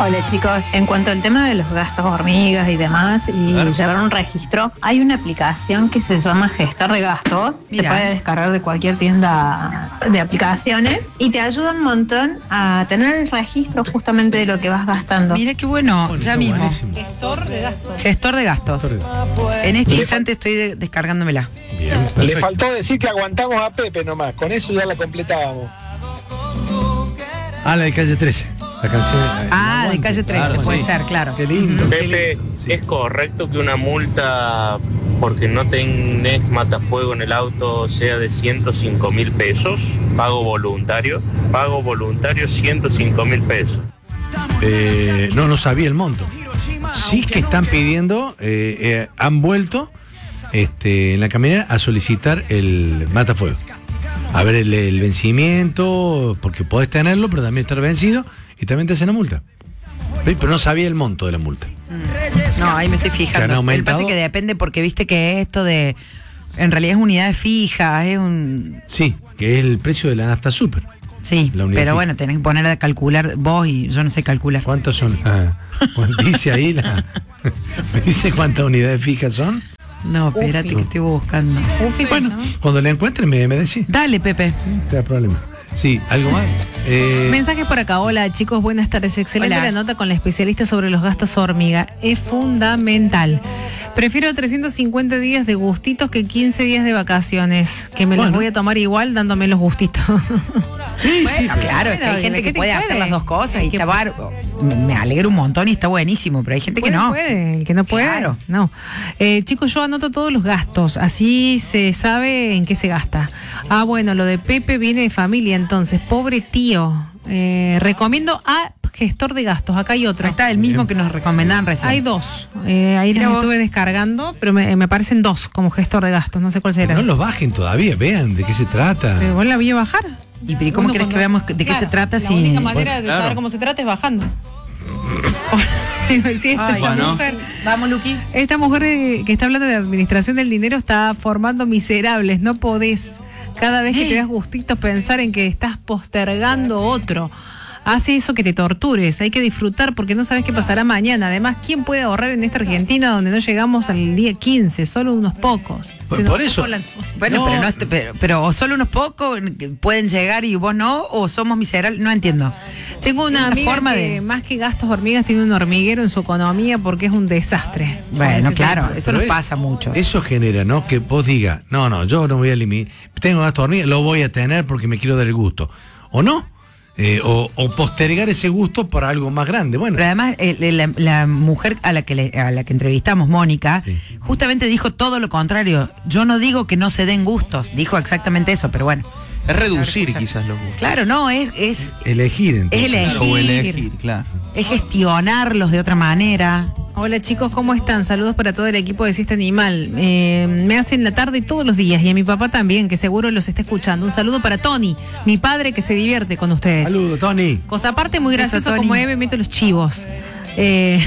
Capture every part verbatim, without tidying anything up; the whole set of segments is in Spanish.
Hola chicos, en cuanto al tema de los gastos hormigas y demás y claro. llevar un registro, hay una aplicación que se llama Gestor de Gastos. Mira. Se puede descargar de cualquier tienda de aplicaciones y te ayuda un montón a tener el registro justamente de lo que vas gastando. Mira qué bueno, bueno ya mismo. Buenísimo. Gestor de Gastos. Gestor de Gastos. En este instante estoy de- descargándomela. Bien, le faltó decir que aguantamos a Pepe nomás, con eso ya la completábamos. Ah, la de Calle trece. La canción. Ah, de Calle trece, claro, puede sí. ser, claro. Qué lindo. Pepe, qué lindo. Sí. ¿es correcto que una multa porque no tenés matafuego en el auto sea de ciento cinco mil pesos? Pago voluntario. Pago voluntario ciento cinco mil pesos. Eh, no, no sabía el monto. Sí que están pidiendo, eh, eh, han vuelto este, en la camionera a solicitar el matafuego. A ver el, el vencimiento, porque podés tenerlo, pero también estar vencido y también te hacen la multa. Pero no sabía el monto de la multa. No, ahí me estoy fijando. Me parece que depende porque viste que esto de... En realidad es unidades fijas, es un... Sí, que es el precio de la nafta super. Sí, pero fija. Bueno, tenés que poner a calcular vos y yo no sé calcular. ¿Cuántos son? Ah, dice ahí la... ¿Dice cuántas unidades fijas son? No, espérate Ufi. que estoy buscando. Ufi, bueno, ¿no? Cuando la encuentres me, me decís. Dale, Pepe. No te da problema. Sí, ¿algo más? Eh... Mensajes por acá. Hola, chicos, buenas tardes. Excelente Hola. La nota con la especialista sobre los gastos hormiga. Es fundamental. Prefiero trescientos cincuenta días de gustitos que quince días de vacaciones. Que me bueno. los voy a tomar igual dándome los gustitos. Sí, bueno, sí. Pero... Claro, es que hay gente que puede, puede hacer las dos cosas y está bar... Me alegro un montón y está buenísimo, pero hay gente que no. Puede, el que no puede. Claro. No. Eh, chicos, yo anoto todos los gastos, así se sabe en qué se gasta. Ah, bueno, lo de Pepe viene de familia, entonces, pobre tío. Eh, recomiendo a Gestor de Gastos. Acá hay otro. Ahí está el mismo que nos recomendaban recién. Hay dos. Eh, ahí los estuve descargando, pero me, me parecen dos como gestor de gastos. No sé cuál será. Pero no los bajen todavía, vean de qué se trata. Pero vos la voy a bajar. ¿Y pero cómo querés que veamos de claro, qué se trata? La si... única manera bueno, de claro. saber cómo se trata es bajando. Sí, esta Ay, bueno. mujer, vamos, Luqui. Esta mujer eh, que está hablando de administración del dinero está formando miserables. No podés, cada vez que te das gustitos, pensar en que estás postergando otro. Hace eso que te tortures. Hay que disfrutar porque no sabes qué pasará mañana. Además, ¿quién puede ahorrar en esta Argentina donde no llegamos al día quince? Solo unos pocos. Por, si por eso. La... Bueno, no. pero, no, pero, pero o solo unos pocos pueden llegar y vos no, o somos miserables. No entiendo. Tengo una, una amiga forma que de... más que gastos hormigas tiene un hormiguero en su economía porque es un desastre. Bueno, claro, tiempo. Eso nos es, pasa mucho. Eso genera, ¿no? Que vos digas, no, no, yo no voy a limitar. Tengo gastos hormigas, lo voy a tener porque me quiero dar el gusto. ¿O no? Eh, o, o postergar ese gusto para algo más grande. Bueno. Pero además, eh, la, la mujer a la que le, a la que entrevistamos, Mónica, sí. justamente dijo todo lo contrario. Yo no digo que no se den gustos, dijo exactamente eso, pero bueno. Es reducir quizás los gustos. Claro, no, es... es elegir. Entonces. Es elegir. O elegir, claro. Es gestionarlos de otra manera. Hola chicos, ¿cómo están? Saludos para todo el equipo de Siesta Animal. Eh, me hacen la tarde todos los días y a mi papá también, que seguro los está escuchando. Un saludo para Tony, mi padre que se divierte con ustedes. Saludos, Tony. Cosa aparte muy gracioso como Eve mete los chivos. Eh...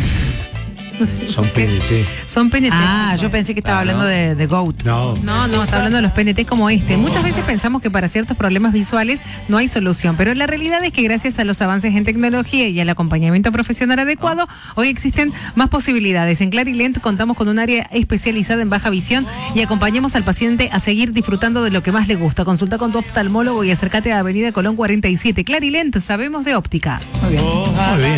Son P N T. Son P N T. Ah, yo pensé que estaba ah, hablando no. de, de GOAT. No, no, no, está hablando de los P N T como este. Muchas veces pensamos que para ciertos problemas visuales no hay solución, pero la realidad es que gracias a los avances en tecnología y al acompañamiento profesional adecuado, hoy existen más posibilidades. En Clarilent contamos con un área especializada en baja visión y acompañamos al paciente a seguir disfrutando de lo que más le gusta. Consulta con tu oftalmólogo y acércate a Avenida Colón cuarenta y siete. Clarilent, sabemos de óptica. Muy bien. Muy bien.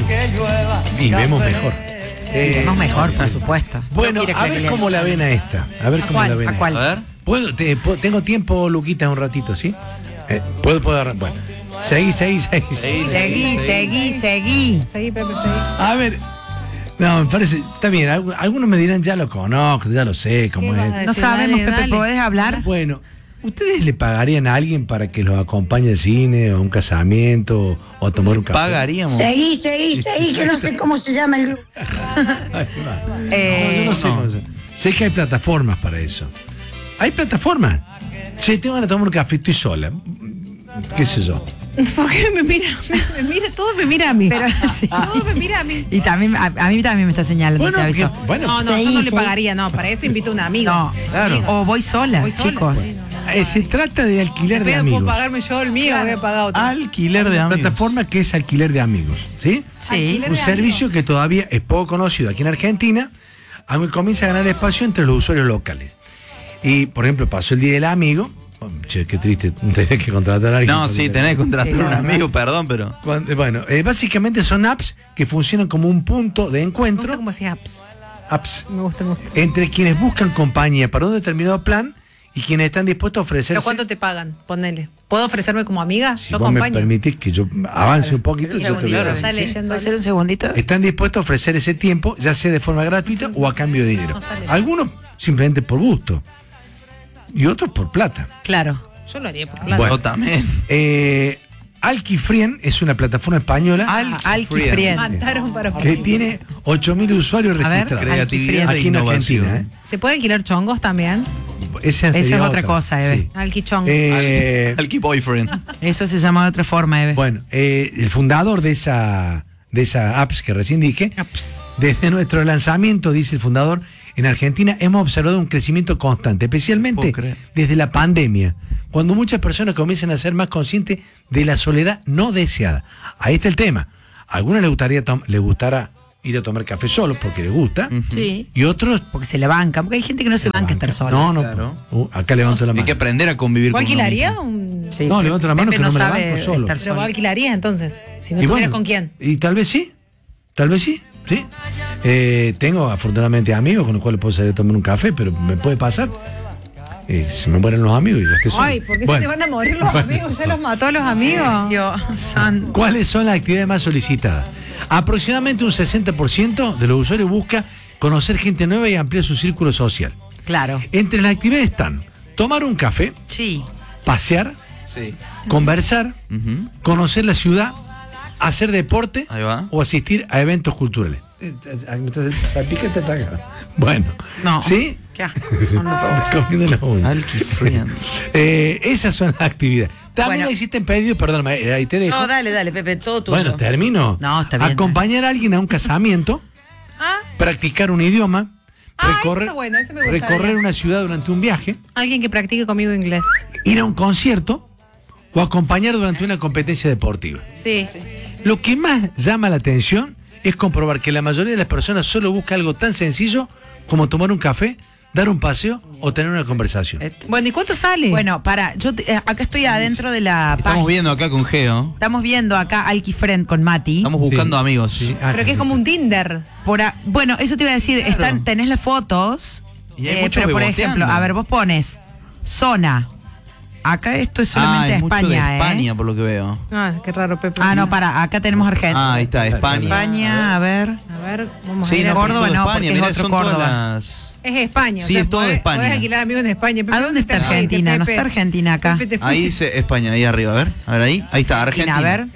Y vemos mejor. Eh, vemos mejor, por supuesto. Bueno, a ver cómo la ven a esta. A ver cómo cuál? la ven a, a cuál. A ver. ¿Puedo, te, puedo, tengo tiempo, Luquita, un ratito, ¿sí? Eh, ¿Puedo, puedo agarrar? Bueno. Seguí, seguí, seguí. Seguí, seguí, seguí. Seguí, seguí, Pepe, seguí. A ver. No, me parece, está bien, algunos me dirán, ya lo conozco, ya lo sé, cómo es. No sabemos, dale, Pepe, dale. ¿Podés hablar? Bueno, ¿ustedes le pagarían a alguien para que los acompañe al cine o a un casamiento o a tomar un café? Pagaríamos. Seguí, seguí, seguí, que no sé cómo se llama el grupo. eh, no, yo no sé cómo se llama. Sé que hay plataformas para eso. ¿Hay plataformas? Che, tengo ganas de tomar un café, estoy sola. ¿Qué sé yo? ¿Por qué me mira? Me, me mira, todo me mira a mí. Pero, sí. Todo me mira a mí. Y también, a, a mí también me está señalando. Bueno, te que, bueno, no, no, sí, yo no sí. le pagaría, no, para eso invito a un amigo. No, claro. O voy sola, voy sola chicos. Pues. Eh, se trata de alquiler de Pero amigos. puedo pagarme yo el mío, voy a pagar otro. Alquiler de Una amigos. plataforma que es alquiler de amigos, ¿sí? Sí. Alquiler Un de servicio amigos. que todavía es poco conocido aquí en Argentina, aunque comienza a ganar espacio entre los usuarios locales. Y, por ejemplo, pasó el Día del Amigo. Oh, che, qué triste, tenés que contratar a alguien. No, para sí, que- tenés que contratar Sí, a un la amigo, perdón, pero. Cuando- bueno, eh, básicamente son apps que funcionan como un punto de Me gusta encuentro. como decía apps. Apps. Me gusta, me gusta. Entre quienes buscan compañía para un determinado plan y quienes están dispuestos a ofrecerse. ¿Pero cuánto te pagan? Ponele. ¿Puedo ofrecerme como amiga? Si yo vos me acompaño. permitís que yo avance un poquito, Un yo te voy a segundito, decir, está ¿sí? leyendo. ¿Puede ser un segundito? Están dispuestos a ofrecer ese tiempo, ya sea de forma gratuita o a cambio de dinero. No, está leyendo. Algunos simplemente por gusto y otros por plata. Claro. Yo lo haría por plata. Bueno. Yo también. Eh, Alquifrien es una plataforma española Alquifrien. Mataron para que tiene ocho mil usuarios A ver, registrados. Creatividad Aquí e en innovación. Argentina. ¿eh? ¿Se puede alquilar chongos también? Esa, Esa sería es otra cosa, Eve. Sí. Alquichongo. Eh, Alki Boyfriend. Eso se llama de otra forma, Eve. bueno, eh, el fundador de esa, de esa apps que recién dije, Apps. desde nuestro lanzamiento, dice el fundador, en Argentina hemos observado un crecimiento constante, especialmente Puedo creer. desde la pandemia, cuando muchas personas comienzan a ser más conscientes de la soledad no deseada. Ahí está el tema. A algunos les gustaría tom- les gustará ir a tomar café solos porque les gusta, Sí. y otros Porque se le banca. Porque hay gente que no se banca estar sola. No, no. Claro. Uh, acá levanto la Hay mano. que aprender a convivir ¿Vos con uno alquilaría mismo. un...? Sí, No, levanto la mano Pepe que no me la sabe banco solo. estar Pero vos solo. alquilarías entonces, si no Y tuvieras bueno, con quién. Y tal vez sí, tal vez sí, sí. Eh, tengo afortunadamente amigos con los cuales puedo salir a tomar un café, pero me puede pasar. Eh, se me mueren los amigos y yo estoy solo. Ay, ¿por qué Bueno, se te van a morir los amigos? ¿Ya los mató a los amigos? Yo, san- ¿cuáles son las actividades más solicitadas? Aproximadamente un sesenta por ciento de los usuarios busca conocer gente nueva y ampliar su círculo social. Claro. Entre las actividades están tomar un café, Sí. pasear, Sí. conversar, Ujú. conocer la ciudad, hacer deporte Ahí va. o asistir a eventos culturales. Eh, salpícate hasta acá. Bueno, No. ¿sí? ¿Qué? Estamos comiendo las uñas. Alquifrien. Eh, esas son las actividades. También Bueno. existen pedidos, perdóname, eh, ahí te dejo. No, dale, dale, Pepe, todo tuyo. Bueno, termino. No, está bien. Acompañar a alguien a un casamiento, Ah, practicar un idioma, Ah, eso recorrer, está bueno, eso me gustaría. recorrer una ciudad durante un viaje, alguien que practique conmigo inglés. ir a un concierto o acompañar durante una competencia deportiva. Sí. Lo que más llama la atención es comprobar que la mayoría de las personas solo busca algo tan sencillo como tomar un café, dar un paseo o tener una conversación. Eh, Bueno, ¿y cuánto sale? Bueno, para, yo te- eh, acá estoy adentro de la Estamos página. viendo acá con Geo. Estamos viendo acá Alquifriend con Mati. Estamos buscando Sí. amigos. Sí. Ah, pero que es como un Tinder. Por a- bueno, eso te iba a decir, Claro. están, tenés las fotos. Y hay eh, muchos pero por beboteando. ejemplo, a ver, vos pones zona. Acá esto es Ah, solamente es mucho España, de España, ¿eh? por lo que veo. Ah, qué raro, Pepe. Ah, no, para, acá tenemos Argentina. Ah, ahí está, España. España, a ver. A ver, vamos a Sí, ir no, a pero Córdoba todo no, España, porque es mirá, otro son todas Córdoba. las- Es España. Sí, es todo de podés- España. Podés alquilar amigos en España. Pepe, ¿A dónde está te fuiste, Argentina? No Pepe? está Argentina acá. Pepe, te Ahí fuiste. dice España, ahí arriba, a ver. A ver ahí. Ahí está, Argentina. A ver.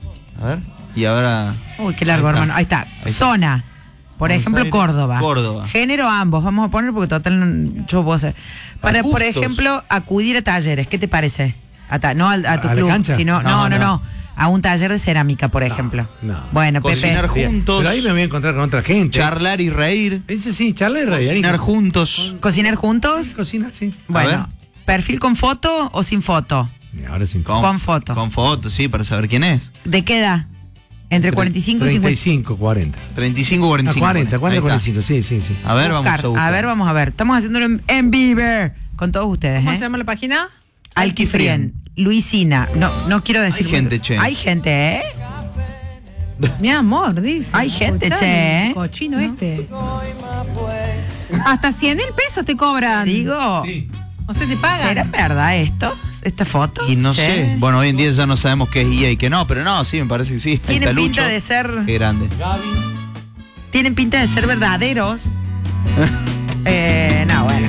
A ver. Y ahora. Uy, qué largo, Ahí está. hermano. Ahí está. Ahí está. Zona. Por Buenos ejemplo, Aires, Córdoba. Córdoba. Género ambos. Vamos a poner porque total no- yo puedo hacer. Para, por gustos. ejemplo, acudir a talleres. ¿Qué te parece? A ta- no al- a, tu ¿A la club, cancha? sino no, No, no, no, no. A un taller de cerámica, por ejemplo. no. Bueno, Cocinar Pepe. juntos. Pero ahí me voy a encontrar con otra gente. Charlar y reír. Ese sí, charla y reír. Cocinar juntos. Cocinar juntos. Cocinar, sí. Bueno, ver. perfil con foto o sin foto. Y ahora sí. Con foto. Con foto, sí, para saber quién es. ¿De qué edad? Entre cuarenta y cinco y treinta y cincuenta. cinco, cuarenta. treinta y cinco, cuarenta y Ah, cinco. cuarenta, Ahí cuarenta, está. cuarenta y cinco, sí, sí, sí. A ver, vamos Buscar. a buscar. A ver, vamos a ver. Estamos haciéndolo en, en vivo con todos ustedes. ¿Cómo ¿eh? se llama la página? Alquifrien, Luisina. No, no quiero decir. Hay gente, che. Hay gente, ¿eh? Mi amor, dice. Hay gente, Escuchame, che, ¿eh? Cochino este. Hasta cien mil pesos te cobran. Digo, Sí. O sea, te pagan. ¿será verdad esto? ¿Esta foto? Y no Che. sé. Bueno, hoy en día ya no sabemos qué es I A y qué no, pero no, sí, me parece que sí. Ahí Tienen está Lucho. pinta de ser. Qué grande. Tienen pinta de ser verdaderos. eh, no, bueno.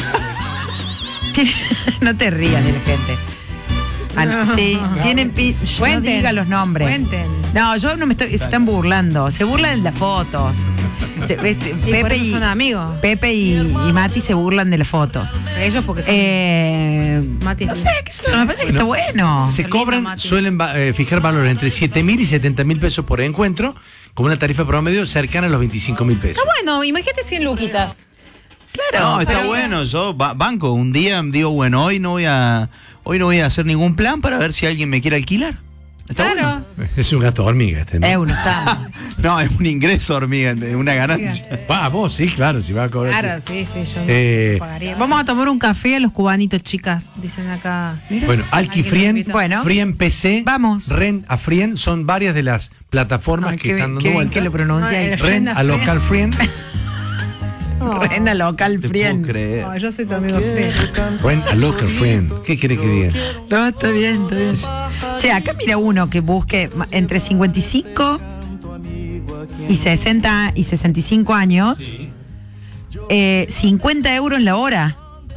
Tiene- no te rías de la gente. Ah, no, sí, tienen pinta. No Cuenten, diga los nombres. cuenten. No, yo no me estoy. Se están burlando. Se burlan de las fotos. Se- este, Y por Pepe eso y, son amigos. Pepe y, y Mati se burlan de las fotos. Ellos porque son. Eh, Mati. no sé, qué sé yo, me parece que está bueno. Se Qué lindo, cobran, Mati. suelen va- eh, fijar valores entre siete mil y setenta mil pesos por encuentro, con una tarifa promedio cercana a los veinticinco mil pesos. Está bueno, imagínate cien luquitas. Claro, No, está pero- bueno. Yo ba- banco. Un día digo, bueno, hoy no voy a hoy no voy a hacer ningún plan para ver si alguien me quiere alquilar. Está Claro. Es un gato hormiga este, ¿no? Es uno está. bueno. No, es un ingreso, hormiga, es una ganancia. Va, vos sí, claro, si va a cobrar. Claro, sí. sí, sí, yo Eh, pagaría. Vamos a tomar un café a los cubanitos, chicas, dicen acá. Bueno, Alki Frien, Bueno. Frien P C, Vamos. Ren a Frien, son varias de las plataformas Ay, que qué están bien- dando qué bien vuelta. que lo pronuncia. Ay, Ren a Local Frien, Rena local Te puedo friend. creer. No, yo soy tu amigo Fred. Ren a Local Frien. ¿Qué quiere que diga? No, está bien, está bien. Che, acá mira uno que busque ma- entre cincuenta y cinco y sesenta y sesenta y cinco años. Eh, cincuenta euros la hora.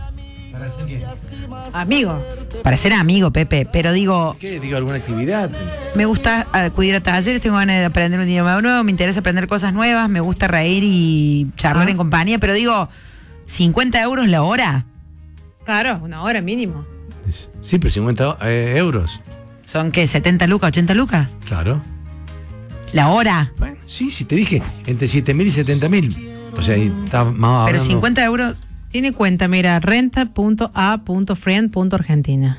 Amigo. Para ser amigo, Pepe. Pero digo, ¿Qué? Digo, alguna actividad. me gusta acudir a talleres, tengo ganas de aprender un idioma nuevo, me interesa aprender cosas nuevas, me gusta reír y charlar Ah. en compañía. Pero digo, cincuenta euros la hora. Claro, una hora mínimo. Sí, pero cincuenta eh, euros. ¿Son qué? ¿setenta lucas, ochenta lucas? Claro. La hora. Bueno, sí, sí, te dije, entre siete mil y setenta mil. O sea, ahí está más Pero hablando- cincuenta euros. Tiene cuenta, mira, renta punto a punto friend punto argentina.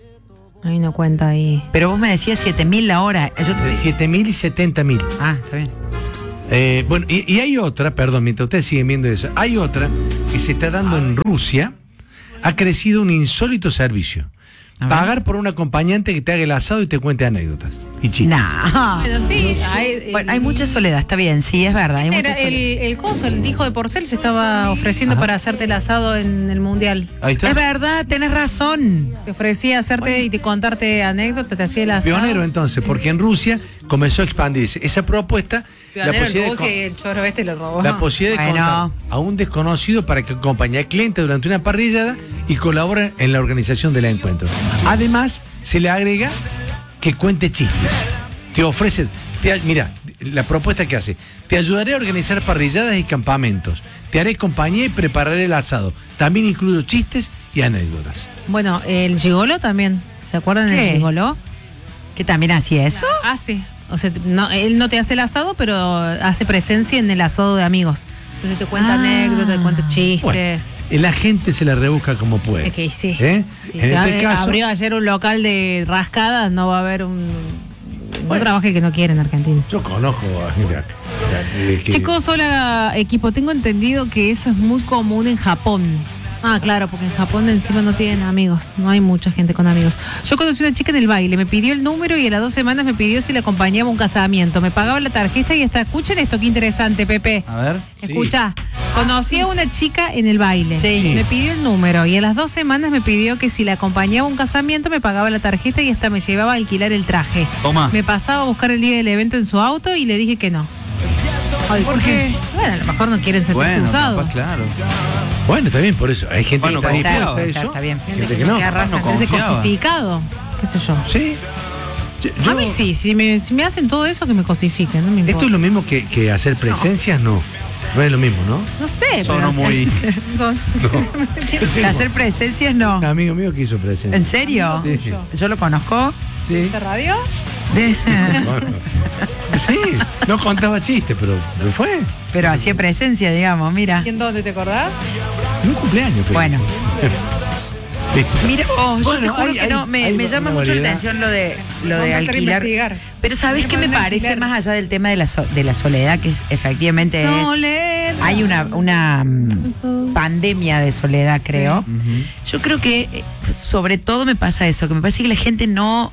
Hay una cuenta ahí. Pero vos me decías siete mil la hora. Yo te De siete mil y setenta mil. Ah, está bien. Eh, bueno, y, y hay otra, perdón, mientras ustedes siguen viendo eso, hay otra que se está dando en Rusia. Ha crecido un insólito servicio. A ver. Pagar por un acompañante que te haga el asado y te cuente anécdotas y chistes. Nah. Bueno, sí, hay, Bueno, hay mucha soledad, está bien, sí, es verdad. Hay mucha Era soledad. el, el coso, el hijo de Porcel se estaba ofreciendo Ajá. para hacerte el asado en el mundial. Ahí está. Es verdad, tenés razón. Te ofrecía hacerte y te contarte anécdotas, te hacía el asado. Pionero entonces, porque en Rusia comenzó a expandirse esa propuesta, Pionero la en posibilidad, Rusia y de, el choro este lo robó. con- la posibilidad de Bueno. contar a un desconocido para que acompañe al cliente durante una parrillada y colabore en la organización del encuentro. Además, se le agrega que cuente chistes. Te ofrece, te, mira, la propuesta que hace, te ayudaré a organizar parrilladas y campamentos, te haré compañía y prepararé el asado. También incluyo chistes y anécdotas. Bueno, el gigolo también. ¿Se acuerdan ¿Qué? del gigolo? ¿Que también hacía eso? Hace. O sea, no, él no te hace el asado, pero hace presencia en el asado de amigos. Entonces te cuenta Ah. anécdotas, te cuenta chistes. Bueno, la gente se la rebusca como puede. Es que sí. ¿Eh? Sí, En que este ab- caso, abrió ayer un local de rascadas, no va a haber un, un Bueno. trabajo que no quiere en Argentina. yo conozco a gente eh, que- Chicos, hola equipo, tengo entendido que eso es muy común en Japón. Ah, claro, porque en Japón encima no tienen amigos, no hay mucha gente con amigos. Yo conocí una chica en el baile, me pidió el número y a las dos semanas me pidió si le acompañaba a un casamiento. Me pagaba la tarjeta y hasta, escuchen esto, qué interesante, Pepe. A ver. Escucha, conocí a una chica en el baile, Sí. me pidió el número y a las dos semanas me pidió que si le acompañaba a un casamiento me pagaba la tarjeta y hasta me llevaba a alquilar el traje. Toma. Me pasaba a buscar el día del evento en su auto y le dije que no. Ay, ¿por qué? Bueno, a lo mejor no quieren sentirse Bueno, usados. capaz, claro. Bueno, está bien, por eso. Hay gente Bueno, que Puede está ser, confiaba. puede dispuesta a ser, eso. está bien. Gente Gente que que no no. queda raza, no que es de confiaba. cosificado. ¿Qué sé yo? Sí. Yo- A mí sí, si me, si me hacen todo eso, que me cosifiquen, no me importa. Esto es lo mismo que, que hacer presencias, no. No es lo mismo, ¿no? No sé, Sonó pero muy- son- Hacer presencias no. Un amigo mío que hizo presencia. ¿En serio? Sí, sí. Yo lo conozco. Sí. ¿De radio? De- Bueno. Sí, no contaba chistes, pero, pero fue. pero hacía presencia, digamos, mira. ¿Y en dónde te acordás? En un cumpleaños. pero- Bueno. Sí. Mira, oh, yo Bueno, te juro hay- que hay- no, me, hay me una llama mucho la variedad. atención lo de lo Vamos de a hacer alquilar. investigar. Pero ¿sabés Vamos qué a me alquilar. parece más allá del tema de la, so- de la soledad? Que es, efectivamente es, Soledad. hay una, una mm, pandemia de soledad, creo. Yo creo que eh, sobre todo me pasa eso, que me parece que la gente no,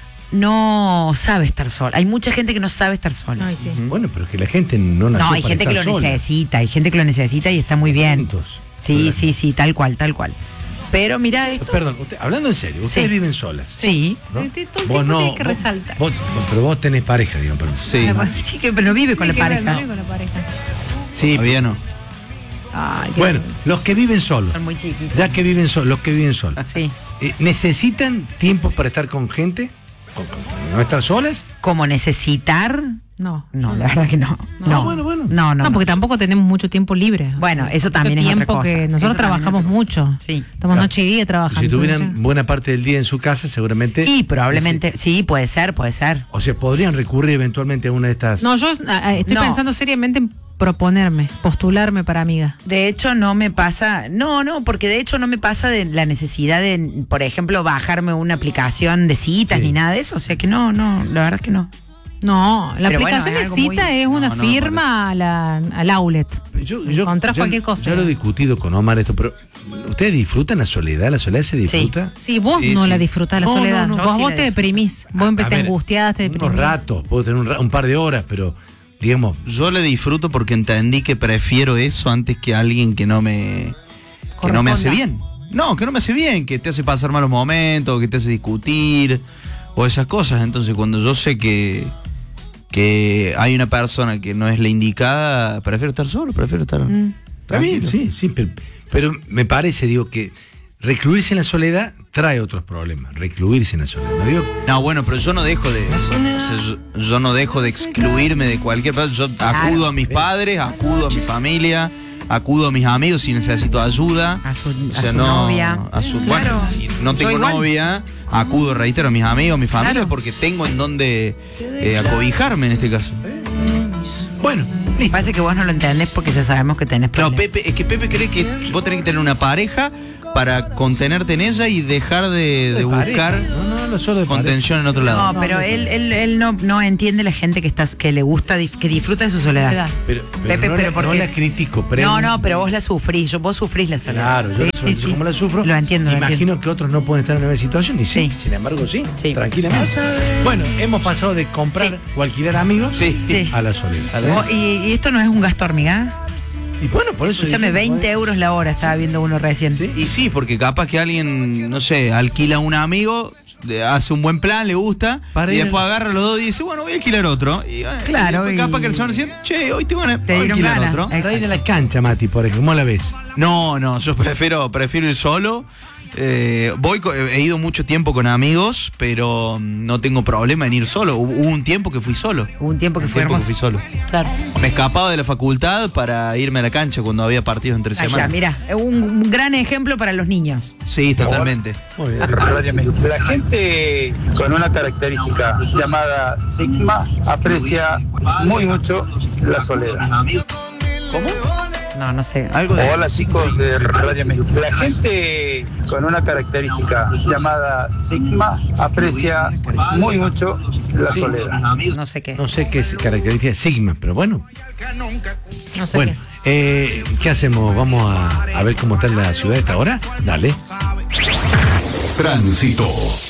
no sabe estar sola. Hay mucha gente que no sabe estar sola. Ay, sí. Bueno, pero es que la gente no nació No, hay para gente que lo estar sola. necesita, hay gente que lo necesita y está muy bien. Juntos. Sí, Hola. sí, sí, tal cual, tal cual. Pero mira esto. Perdón, usted- hablando en serio, ustedes Sí. viven solas. Sí. ¿no? Sí, todo el Vos tiempo no, tienes que vos- resaltar. vos- no, pero vos tenés pareja, digamos. perdón. Sí. Sí, que no vive con la Tiene que ver, pareja. ¿no? Con la pareja. Sí, Todavía no. Ay, qué bueno, vergüenza. los que viven solos, Son muy chiquitos. ya que viven solos, los que viven solos, Sí. eh, ¿necesitan tiempo para estar con gente? ¿Con- con- ¿No estar solas? Como necesitar, No. no, la verdad que no. No. No, bueno, bueno. No, no. No, porque tampoco tenemos mucho tiempo libre. Bueno, eso Poquito también es otra tiempo cosa. que Eso nosotros también es trabajamos otra cosa. mucho. Sí. Estamos Claro. noche y día Y trabajando. si tuvieran entonces- buena parte del día en su casa, seguramente... Y probablemente, sí, puede ser, puede ser. O sea, podrían recurrir eventualmente a una de estas... No, yo ah, estoy No. pensando seriamente en proponerme, postularme para amiga. De hecho, no me pasa, no, no, porque de hecho no me pasa de la necesidad de, por ejemplo, bajarme una aplicación de citas Sí. ni nada de eso. O sea que no, no, la verdad es que no. No, la Pero bueno, aplicación es de algo cita muy- es una No, no me firma a la- al outlet. Yo, yo- Encontrás ya- cualquier cosa. Ya lo he discutido con Omar esto, pero ¿ustedes disfrutan la soledad? ¿La soledad se disfruta? Sí, vos Sí, no sí. la disfrutás, la No, soledad. no, no, vos sí vos la te disfruto. deprimís. Vos A empe- te ver, angustiás, te unos deprimís. ratos, puedo tener un, ra- un par de horas, pero digamos, Yo le disfruto porque entendí que prefiero eso antes que alguien que no me que no me hace bien. No, que no me hace bien, que te hace pasar malos momentos, que te hace discutir o esas cosas. Entonces, cuando yo sé que que hay una persona que no es la indicada, prefiero estar solo, prefiero estar Mm. está bien, tranquilo. sí, sí, pero, pero me parece, digo, que recluirse en la soledad trae otros problemas. Recluirse en la soledad. No digo, No, bueno, pero yo no dejo de. O sea, yo, yo no dejo de excluirme de cualquier persona. Yo acudo a mis padres, acudo a mi familia, acudo a mis amigos si necesito ayuda. A su- O a sea, su no, novia. a su- Claro. bueno, si no Yo tengo igual. novia, acudo, reitero, a mis amigos, a mi familia, Claro. porque tengo en donde eh, acobijarme en este caso. bueno, Me listo. parece que vos no lo entendés porque ya sabemos que tenés No, problemas. Pepe, es que Pepe cree que vos tenés que tener una pareja para contenerte en ella y dejar de, de buscar pareja. No, no, no solo de contención en otro lado. No, pero él, él, él no, no entiende la gente que estás, que le gusta, dif- que disfruta de su soledad. Pero, pero Pepe, no, pero la, ¿por no qué? la critico, pero No, no, pero vos la sufrís, yo, vos sufrís la soledad. Claro, yo, Sí, yo- sí, yo sí. como la sufro, Lo entiendo, lo imagino entiendo. que otros no pueden estar en la misma situación y sí, Sí. sin embargo sí, Sí. tranquilamente. Bueno, hemos pasado de comprar Sí. o alquilar amigos Sí. Sí. a la soledad. Oh, y, y esto no es un gasto hormiga. Y bueno, por eso Escúchame, dije, veinte euros la hora, estaba viendo uno recién. Sí. Y sí, porque capaz que alguien, no sé, alquila a un amigo, le hace un buen plan, le gusta, Para y ir después al- agarra los dos y dice, bueno, voy a alquilar otro. Y, bueno, Claro, y después capaz y- que el señor dice, che, hoy te van a Te voy a dieron alquilar ganas. otro. Exacto. Para ir a la cancha, Mati, por ejemplo, ¿cómo la ves? No, no, yo prefiero, prefiero ir solo. Eh, voy, co- he ido mucho tiempo con amigos, pero mm, no tengo problema en ir solo. Hubo hubo un tiempo que fui solo. Hubo un tiempo que Un fue tiempo que hermoso. fui solo. Claro. Me escapaba de la facultad para irme a la cancha cuando había partidos entre Allá, semanas. mira, un, un gran ejemplo para los niños. Sí, totalmente. Muy bien. La gente con una característica llamada Sigma aprecia muy mucho la soledad. ¿Cómo? No, no sé. Algo de. Hola chicos de Radio México. La gente con una característica llamada Sigma aprecia muy mucho la Sí. soledad. No sé qué. No sé qué es característica de Sigma, pero bueno. No sé Bueno, qué es. eh, ¿qué hacemos? ¿Vamos a, a ver cómo está la ciudad a esta hora? Dale. Tránsito.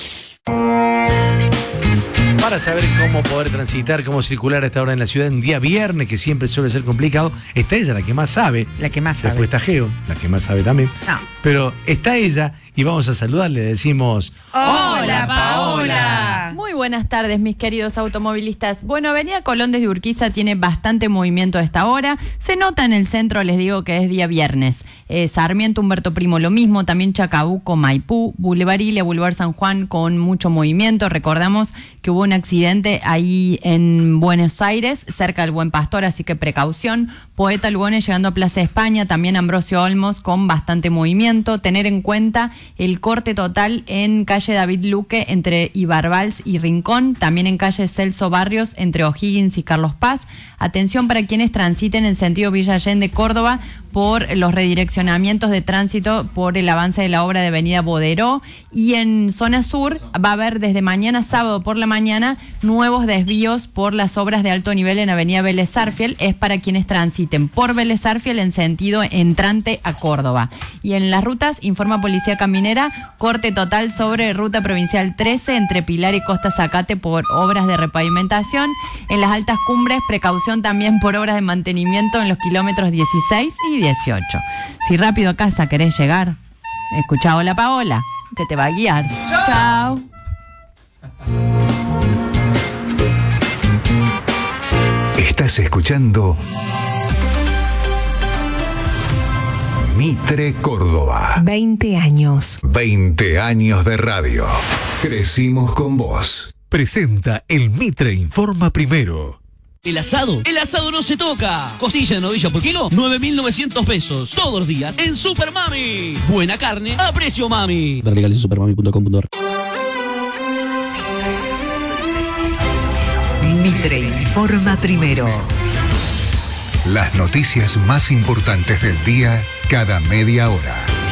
Para saber cómo poder transitar, cómo circular a esta hora en la ciudad en día viernes, que siempre suele ser complicado, está ella, la que más sabe. La que más sabe. Después está Geo, la que más sabe también. No. Pero está ella y vamos a saludarle, le decimos... ¡Hola, Paola! Muy buenas tardes, mis queridos automovilistas. Bueno, Avenida Colón desde Urquiza tiene bastante movimiento a esta hora. Se nota en el centro, les digo que es día viernes. Eh, Sarmiento, Humberto Primo, lo mismo. También Chacabuco, Maipú, Boulevard Ilia, Boulevard San Juan con mucho movimiento. Recordamos que hubo un accidente ahí en Buenos Aires, cerca del Buen Pastor, así que precaución. Poeta Lugones llegando a Plaza España, también Ambrosio Olmos con bastante movimiento. Tener en cuenta el corte total en calle David Luque entre Ibarbals y Rincón, también en calle Celso Barrios entre O'Higgins y Carlos Paz. Atención para quienes transiten en sentido Villa Allende, Córdoba, por los redireccionamientos de tránsito por el avance de la obra de Avenida Boderó, y en zona sur va a haber desde mañana sábado por la mañana nuevos desvíos por las obras de alto nivel en Avenida Vélez Sarsfield. Es para quienes transiten por Vélez Sarsfield en sentido entrante a Córdoba. Y en las rutas, informa Policía Caminera, corte total sobre Ruta Provincial trece entre Pilar y Costa Zacate por obras de repavimentación. En las altas cumbres, precaución también por obras de mantenimiento en los kilómetros dieciséis y dieciocho. Si rápido a casa querés llegar, escuchá Hola Paola, que te va a guiar. Chao. Estás escuchando Mitre Córdoba. veinte años. veinte años de radio. Crecimos con vos. Presenta el Mitre Informa Primero. El asado, el asado no se toca. Costilla de novilla por kilo, nueve mil novecientos pesos. Todos los días en Super Mami. Buena carne a precio mami. Ver legales en supermami punto com punto a r. Mitre Informa Primero. Las noticias más importantes del día cada media hora.